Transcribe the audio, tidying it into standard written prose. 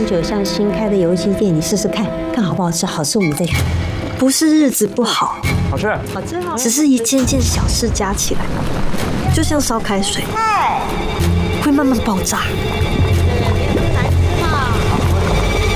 酒巷新开的游戏店，你试试看，看好不好吃。好吃我们再说。 不是日子不好， 好吃， 好吃好。 只是一件件小事加起来，就像烧开水，会慢慢爆炸。